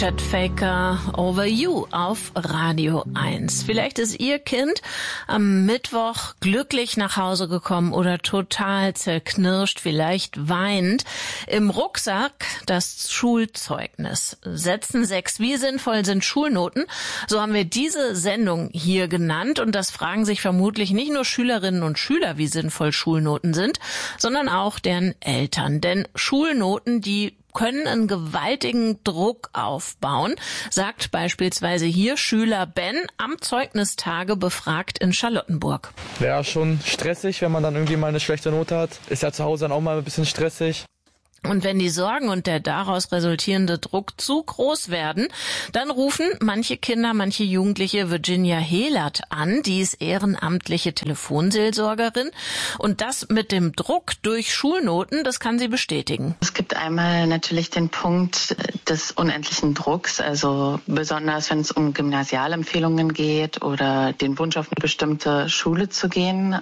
Chet Faker, Over You auf Radio 1. Vielleicht ist Ihr Kind am Mittwoch glücklich nach Hause gekommen oder total zerknirscht, vielleicht weinend. Im Rucksack das Schulzeugnis. Sätzen 6. Wie sinnvoll sind Schulnoten? So haben wir diese Sendung hier genannt. Und das fragen sich vermutlich nicht nur Schülerinnen und Schüler, wie sinnvoll Schulnoten sind, sondern auch deren Eltern. Denn Schulnoten, die können einen gewaltigen Druck aufbauen, sagt beispielsweise hier Schüler Ben am Zeugnistage befragt in Charlottenburg. Wäre schon stressig, wenn man dann irgendwie mal eine schlechte Note hat. Ist ja zu Hause dann auch mal ein bisschen stressig. Und wenn die Sorgen und der daraus resultierende Druck zu groß werden, dann rufen manche Kinder, manche Jugendliche Virginia Helert an. Die ist ehrenamtliche Telefonseelsorgerin. Und das mit dem Druck durch Schulnoten, das kann sie bestätigen. Es gibt einmal natürlich den Punkt des unendlichen Drucks, also besonders wenn es um Gymnasialempfehlungen geht oder den Wunsch auf eine bestimmte Schule zu gehen,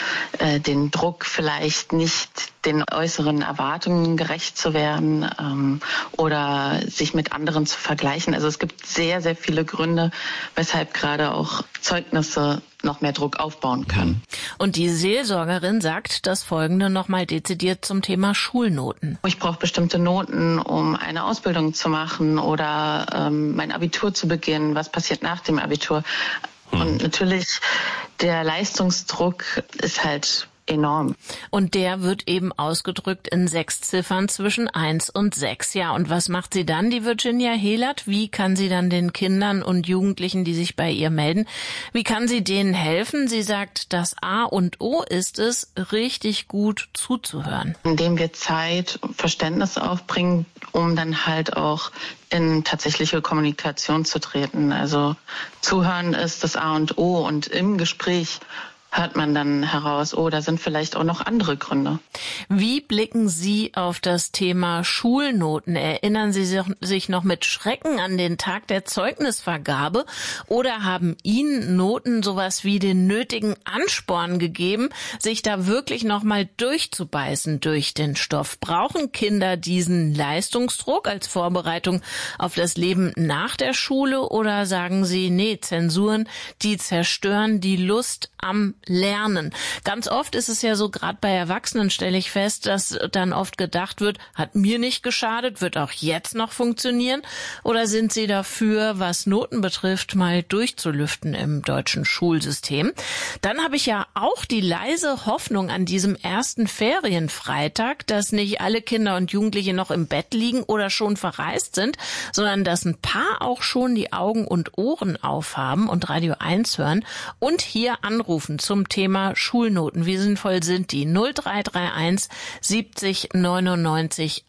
den Druck vielleicht nicht den äußeren Erwartungen gerecht zu werden oder sich mit anderen zu vergleichen. Also es gibt sehr, sehr viele Gründe, weshalb gerade auch Zeugnisse noch mehr Druck aufbauen können. Und die Seelsorgerin sagt das Folgende nochmal dezidiert zum Thema Schulnoten. Ich brauche bestimmte Noten, um eine Ausbildung zu machen oder mein Abitur zu beginnen. Was passiert nach dem Abitur? Und natürlich, der Leistungsdruck ist halt enorm. Und der wird eben ausgedrückt in 6 Ziffern zwischen 1 und 6. Ja, und was macht sie dann, die Virginia Helert? Wie kann sie dann den Kindern und Jugendlichen, die sich bei ihr melden, wie kann sie denen helfen? Sie sagt, das A und O ist es, richtig gut zuzuhören. Indem wir Zeit und Verständnis aufbringen, um dann halt auch in tatsächliche Kommunikation zu treten. Also zuhören ist das A und O und im Gespräch hört man dann heraus, oh, da sind vielleicht auch noch andere Gründe. Wie blicken Sie auf das Thema Schulnoten? Erinnern Sie sich noch mit Schrecken an den Tag der Zeugnisvergabe oder haben Ihnen Noten sowas wie den nötigen Ansporn gegeben, sich da wirklich noch mal durchzubeißen durch den Stoff? Brauchen Kinder diesen Leistungsdruck als Vorbereitung auf das Leben nach der Schule oder sagen Sie, nee, Zensuren, die zerstören die Lust am Lernen. Ganz oft ist es ja so, gerade bei Erwachsenen stelle ich fest, dass dann oft gedacht wird, hat mir nicht geschadet, wird auch jetzt noch funktionieren. Oder sind Sie dafür, was Noten betrifft, mal durchzulüften im deutschen Schulsystem? Dann habe ich ja auch die leise Hoffnung an diesem ersten Ferienfreitag, dass nicht alle Kinder und Jugendliche noch im Bett liegen oder schon verreist sind, sondern dass ein paar auch schon die Augen und Ohren aufhaben und Radio 1 hören und hier anrufen zum Thema Schulnoten. Wie sinnvoll sind die? 0331 70 99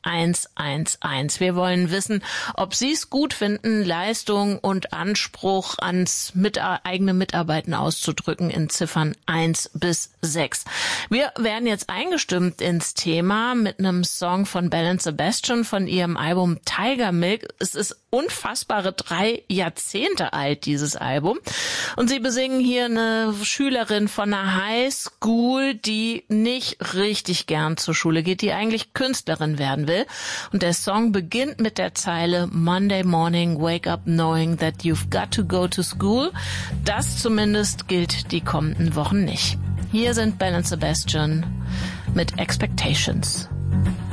111. Wir wollen wissen, ob Sie es gut finden, Leistung und Anspruch ans eigene Mitarbeiten auszudrücken in Ziffern 1 bis 6. Wir werden jetzt eingestimmt ins Thema mit einem Song von Belle & Sebastian von ihrem Album Tiger Milk. Es ist unfassbare 3 Jahrzehnte alt, dieses Album. Und sie besingen hier eine Schülerin von einer High School, die nicht richtig gern zur Schule geht, die eigentlich Künstlerin werden will. Und der Song beginnt mit der Zeile Monday morning, wake up knowing that you've got to go to school. Das zumindest gilt die kommenden Wochen nicht. Hier sind Belle & Sebastian mit Expectations.